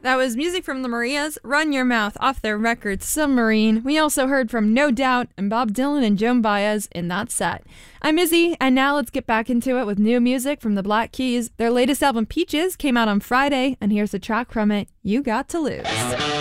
That was music from the Marias, Run Your Mouth, off their record Submarine. We also heard from No Doubt and Bob Dylan and Joan Baez in that set. I'm Izzy, and now let's get back into it with new music from the Black Keys. Their latest album, Peaches, came out on Friday, and here's a track from it, You Got to Lose.